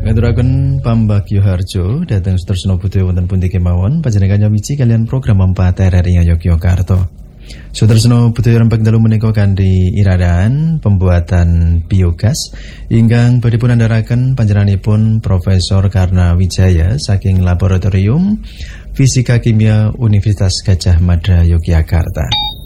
Ngaturaken Pambagyo Harjo dhateng Sutresna Budaya wonten pundi kemawon panjenengan nyawiji kalian program 4 RRI Yogyakarta. Sutresna Budaya rempeng dalu menika kanthi iradaan pembuatan biogas ingkang badhe pun andharaken panjenenganipun Profesor Karna Wijaya saking Laboratorium Fisika Kimia Universitas Gadjah Mada Yogyakarta.